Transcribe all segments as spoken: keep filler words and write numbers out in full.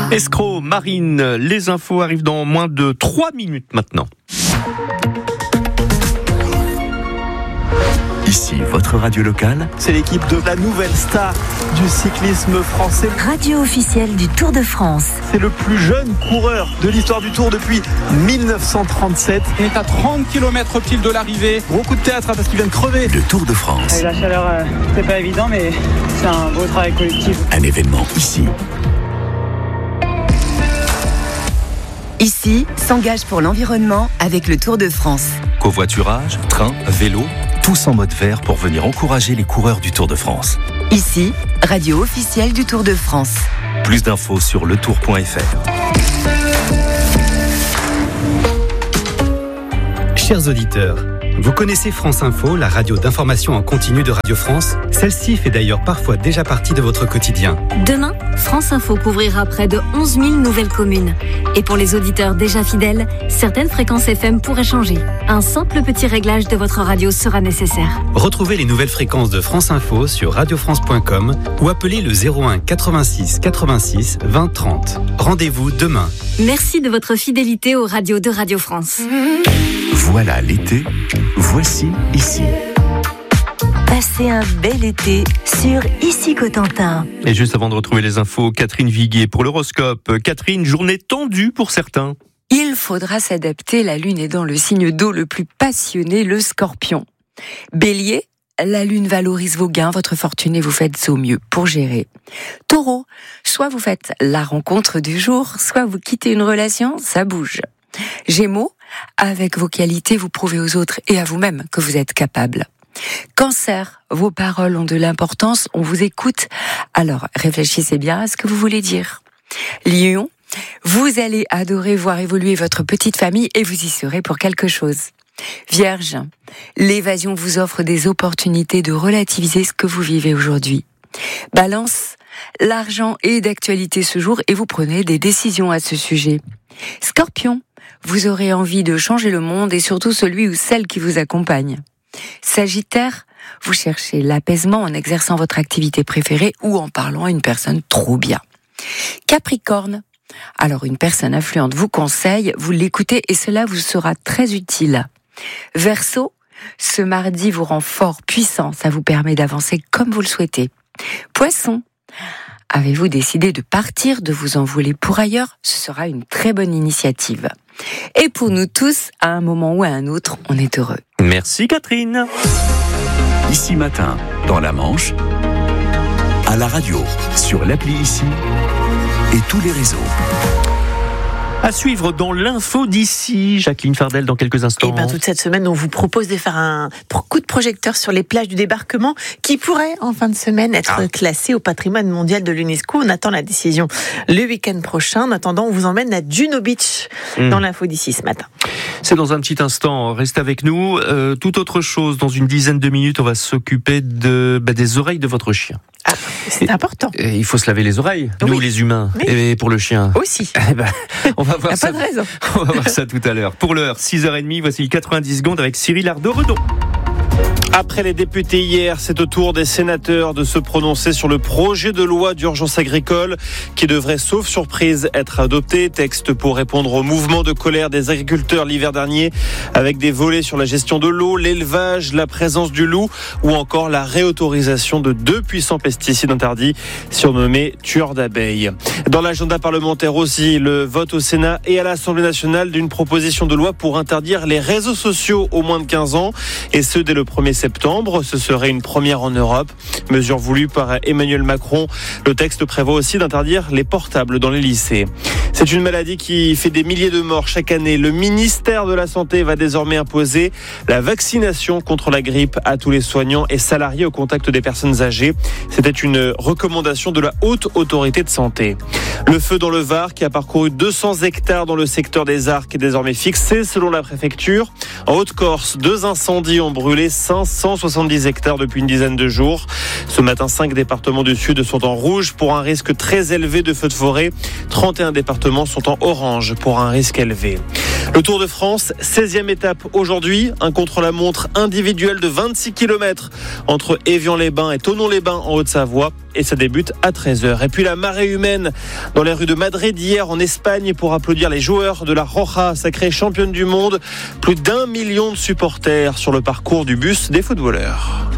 Escroc, Marine, les infos arrivent dans moins de trois minutes maintenant. Ici, votre radio locale. C'est l'équipe de la nouvelle star du cyclisme français. Radio officielle du Tour de France. C'est le plus jeune coureur de l'histoire du Tour depuis dix-neuf cent trente-sept. Il est à trente kilomètres pile de l'arrivée. Gros coup de théâtre hein, parce qu'il vient de crever. Le Tour de France. Et la chaleur, euh, c'est pas évident, mais c'est un beau travail collectif. Un événement ici. Ici, s'engage pour l'environnement avec le Tour de France. Covoiturage, train, vélo, tous en mode vert pour venir encourager les coureurs du Tour de France. Ici, radio officielle du Tour de France. Plus d'infos sur le tour point f r. Chers auditeurs, vous connaissez France Info, la radio d'information en continu de Radio France? Celle-ci fait d'ailleurs parfois déjà partie de votre quotidien. Demain, France Info couvrira près de onze mille nouvelles communes. Et pour les auditeurs déjà fidèles, certaines fréquences F M pourraient changer. Un simple petit réglage de votre radio sera nécessaire. Retrouvez les nouvelles fréquences de France Info sur radio france point com ou appelez le zéro un quatre-vingt-six quatre-vingt-six vingt trente. Rendez-vous demain. Merci de votre fidélité aux radios de Radio France. Voilà l'été, voici ici. Passez un bel été sur Ici Cotentin. Et juste avant de retrouver les infos, Catherine Viguier pour l'horoscope. Catherine, journée tendue pour certains. Il faudra s'adapter, la lune est dans le signe d'eau le plus passionné, le Scorpion. Bélier, la lune valorise vos gains, votre fortune et vous faites au mieux pour gérer. Taureau, soit vous faites la rencontre du jour, soit vous quittez une relation, ça bouge. Gémeaux, avec vos qualités, vous prouvez aux autres et à vous-même que vous êtes capable. Cancer, vos paroles ont de l'importance, on vous écoute, alors réfléchissez bien à ce que vous voulez dire. Lion, vous allez adorer voir évoluer votre petite famille et vous y serez pour quelque chose. Vierge, l'évasion vous offre des opportunités de relativiser ce que vous vivez aujourd'hui. Balance, l'argent est d'actualité ce jour et vous prenez des décisions à ce sujet. Scorpion, vous aurez envie de changer le monde et surtout celui ou celle qui vous accompagne. Sagittaire, vous cherchez l'apaisement en exerçant votre activité préférée ou en parlant à une personne trop bien. Capricorne, alors une personne influente vous conseille, vous l'écoutez et cela vous sera très utile. Verseau, ce mardi vous rend fort puissant, ça vous permet d'avancer comme vous le souhaitez. Poisson, avez-vous décidé de partir, de vous envoler pour ailleurs? Ce sera une très bonne initiative. Et pour nous tous, à un moment ou à un autre, on est heureux. Merci Catherine. Ici matin, dans la Manche, à la radio, sur l'appli Ici et tous les réseaux. À suivre dans l'info d'ici, Jacqueline Fardel dans quelques instants. Et bien toute cette semaine, on vous propose de faire un coup de projecteur sur les plages du débarquement qui pourraient en fin de semaine être ah. classées au patrimoine mondial de l'UNESCO. On attend la décision le week-end prochain. En attendant, on vous emmène à Juno Beach mmh. dans l'info d'ici ce matin. C'est dans un petit instant, restez avec nous. Euh, toute autre chose, dans une dizaine de minutes, on va s'occuper de, bah, des oreilles de votre chien. Ah, c'est et, important. Et il faut se laver les oreilles, oui. nous les humains, oui. et pour le chien. Aussi. Eh ben, on va voir ça. Pas de raison. On va voir ça tout à l'heure. Pour l'heure, six heures trente, voici quatre-vingt-dix secondes avec Cyril Ardo-Redon. Après les députés hier, c'est au tour des sénateurs de se prononcer sur le projet de loi d'urgence agricole qui devrait, sauf surprise, être adopté. Texte pour répondre au mouvement de colère des agriculteurs l'hiver dernier avec des volets sur la gestion de l'eau, l'élevage, la présence du loup ou encore la réautorisation de deux puissants pesticides interdits surnommés tueurs d'abeilles. Dans l'agenda parlementaire aussi, le vote au Sénat et à l'Assemblée nationale d'une proposition de loi pour interdire les réseaux sociaux aux moins de quinze ans et ce dès le premier septembre. Ce serait une première en Europe. Mesure voulue par Emmanuel Macron. Le texte prévoit aussi d'interdire les portables dans les lycées. C'est une maladie qui fait des milliers de morts chaque année. Le ministère de la Santé va désormais imposer la vaccination contre la grippe à tous les soignants et salariés au contact des personnes âgées. C'était une recommandation de la Haute Autorité de Santé. Le feu dans le Var qui a parcouru deux cents hectares dans le secteur des Arcs est désormais fixé selon la préfecture. En Haute-Corse, deux incendies ont brûlé cinq cent soixante-dix hectares depuis une dizaine de jours. Ce matin, cinq départements du Sud sont en rouge pour un risque très élevé de feux de forêt. trente et un départements sont en orange pour un risque élevé. Le Tour de France, seizième étape aujourd'hui, un contre-la-montre individuel de vingt-six kilomètres entre Évian-les-Bains et Thonon-les-Bains en Haute-Savoie. Et ça débute à treize heures. Et puis la marée humaine dans les rues de Madrid hier en Espagne pour applaudir les joueurs de la Roja, sacrée championne du monde. Plus d'un million de supporters sur le parcours du bus des footballeurs.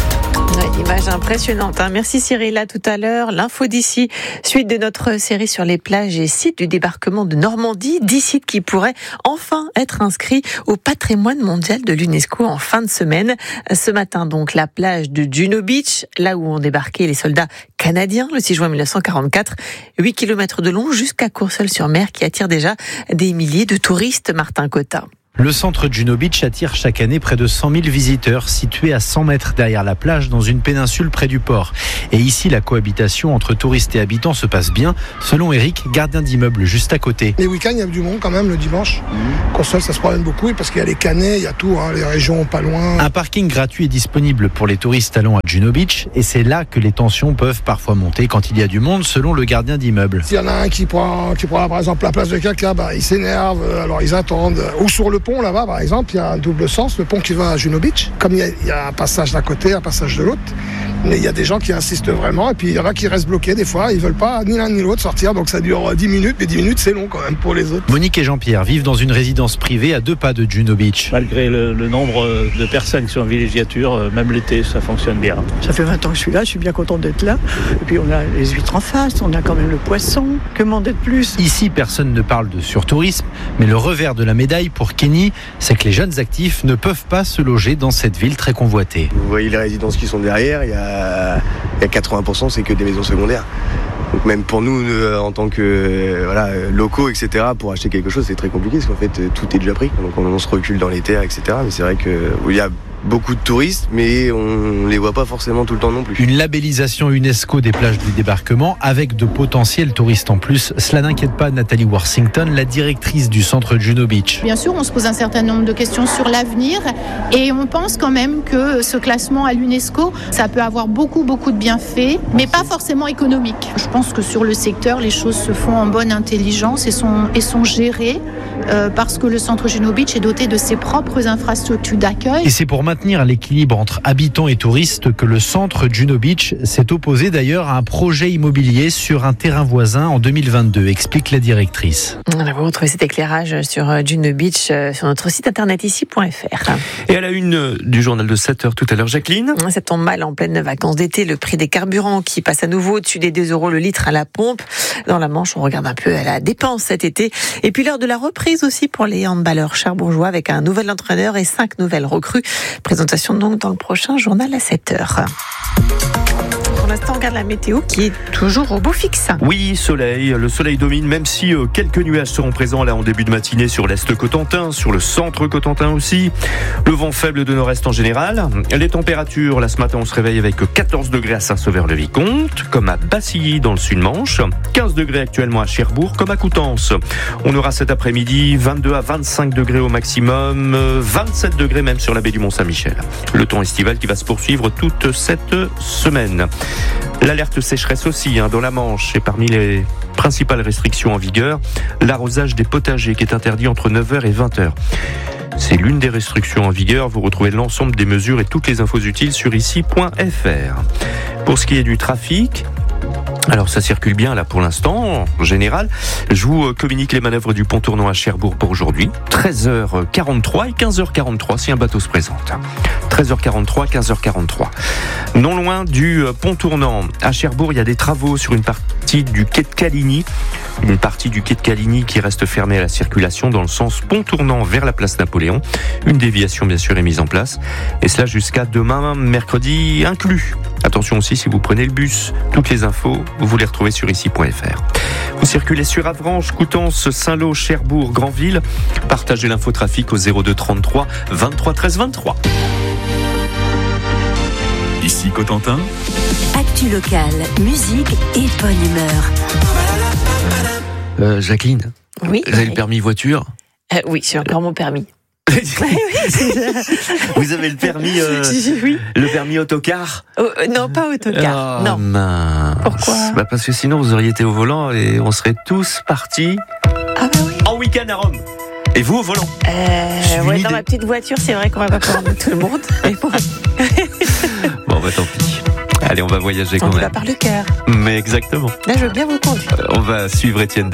Ouais, image impressionnante. Hein. Merci Cyril. À tout à l'heure. L'info d'ici, suite de notre série sur les plages et sites du débarquement de Normandie. dix sites qui pourraient enfin être inscrits au patrimoine mondial de l'UNESCO en fin de semaine. Ce matin, donc, la plage de Juno Beach, là où ont débarqué les soldats canadiens le six juin mille neuf cent quarante-quatre. huit kilomètres de long jusqu'à Courseulles-sur-Mer qui attire déjà des milliers de touristes. Martin Cotta. Le centre Juno Beach attire chaque année près de cent mille visiteurs situés à cent mètres derrière la plage dans une péninsule près du port. Et ici, la cohabitation entre touristes et habitants se passe bien, selon Eric, gardien d'immeuble juste à côté. Les week-ends, il y a du monde quand même le dimanche. Mmh. Courseulles, ça se promène beaucoup parce qu'il y a les Canets, il y a tout, hein, les régions pas loin. Un parking gratuit est disponible pour les touristes allant à Juno Beach et c'est là que les tensions peuvent parfois monter quand il y a du monde, selon le gardien d'immeuble. S'il y en a un qui prend, qui prend par exemple la place de quelqu'un, bah, il s'énerve, alors ils attendent. Ou sur le pont là-bas, par exemple, il y a un double sens, le pont qui va à Juno Beach. Comme il y a, il y a un passage d'un côté, un passage de l'autre. Mais il y a des gens qui insistent vraiment, et puis il y en a qui restent bloqués des fois, ils veulent pas ni l'un ni l'autre sortir, donc ça dure dix minutes, mais dix minutes c'est long quand même pour les autres. Monique et Jean-Pierre vivent dans une résidence privée à deux pas de Juno Beach. Malgré le, le nombre de personnes qui sont en villégiature, même l'été, ça fonctionne bien. Ça fait vingt ans que je suis là, je suis bien contente d'être là. Et puis on a les huîtres en face, on a quand même le poisson, que demander de plus? Ici, personne ne parle de surtourisme, mais le revers de la médaille pour Kenny, c'est que les jeunes actifs ne peuvent pas se loger dans cette ville très convoitée. Vous voyez les résidences qui sont derrière, il y a... Il y a quatre-vingts pour cent, c'est que des maisons secondaires. Donc même pour nous, euh, en tant que euh, voilà, locaux, et cetera, pour acheter quelque chose, c'est très compliqué parce qu'en fait, tout est déjà pris. Donc on, on se recule dans les terres, et cetera. Mais c'est vrai qu'il y a beaucoup de touristes, mais on les voit pas forcément tout le temps non plus. Une labellisation UNESCO des plages du débarquement avec de potentiels touristes en plus. Cela n'inquiète pas Nathalie Worthington, la directrice du centre Juno Beach. Bien sûr, on se pose un certain nombre de questions sur l'avenir et on pense quand même que ce classement à l'UNESCO, ça peut avoir beaucoup, beaucoup de bienfaits, mais pas forcément économiques. Je pense que sur le secteur, les choses se font en bonne intelligence et sont, et sont gérées euh, parce que le centre Juno Beach est doté de ses propres infrastructures d'accueil. Et c'est pour maintenir l'équilibre entre habitants et touristes que le centre Juno Beach s'est opposé d'ailleurs à un projet immobilier sur un terrain voisin en deux mille vingt-deux, explique la directrice. Vous retrouvez cet éclairage sur Juno Beach sur notre site internet ici point f r. Et à la une du journal de sept heures tout à l'heure, Jacqueline. Ça tombe mal en pleine vacances d'été, le prix des carburants qui passe à nouveau au-dessus des deux euros le litre à la pompe. Dans la Manche, on regarde un peu à la dépense cet été. Et puis l'heure de la reprise aussi pour les handballeurs cherbourgeois avec un nouvel entraîneur et cinq nouvelles recrues. Présentation donc dans le prochain journal à sept heures. Pour l'instant, on regarde la météo qui est toujours au beau fixe. Oui, soleil. Le soleil domine, même si euh, quelques nuages seront présents là en début de matinée sur l'est Cotentin, sur le centre Cotentin aussi. Le vent faible de nord-est en général. Les températures, là ce matin, on se réveille avec quatorze degrés à Saint-Sauveur-le-Vicomte, comme à Bassilly dans le sud-Manche. quinze degrés actuellement à Cherbourg, comme à Coutances. On aura cet après-midi vingt-deux à vingt-cinq degrés au maximum, vingt-sept degrés même sur la baie du Mont-Saint-Michel. Le temps estival qui va se poursuivre toute cette semaine. L'alerte sécheresse aussi hein, dans la Manche et parmi les principales restrictions en vigueur, l'arrosage des potagers qui est interdit entre neuf heures et vingt heures. C'est l'une des restrictions en vigueur. Vous retrouvez l'ensemble des mesures et toutes les infos utiles sur ici point f r. Pour ce qui est du trafic, alors ça circule bien là pour l'instant, en général. Je vous communique les manœuvres du pont tournant à Cherbourg pour aujourd'hui. treize heures quarante-trois et quinze heures quarante-trois si un bateau se présente. treize heures quarante-trois, quinze heures quarante-trois. Non loin du pont tournant à Cherbourg, il y a des travaux sur une partie du quai de Caligny. Une partie du quai de Caligny qui reste fermée à la circulation dans le sens pont tournant vers la place Napoléon. Une déviation bien sûr est mise en place. Et cela jusqu'à demain, mercredi inclus. Attention aussi si vous prenez le bus. Toutes les infos, vous les retrouvez sur ici point f r. Vous circulez sur Avranches, Coutances, Saint-Lô, Cherbourg, Granville. Partagez l'infotrafic au zéro deux trente-trois vingt-trois treize vingt-trois. Ici Cotentin. Actu locale, musique et bonne humeur. Euh, Jacqueline, oui, vous avez le permis voiture ? euh, Oui, j'ai encore mon permis. Vous avez le permis euh, oui. Le permis autocar oh, Non, pas autocar. Oh, non. Mince. Pourquoi ? Bah parce que sinon vous auriez été au volant et on serait tous partis ah bah oui. en week-end à Rome. Et vous au volant? euh, Ouais, dans ma petite voiture, c'est vrai qu'on va pas pouvoir mettre tout le monde. Mais bon. Bon, bah tant pis. Allez, on va voyager quand on même. On va par le cœur. Mais exactement. Là, je veux bien vous conduire. Euh, on va suivre Étienne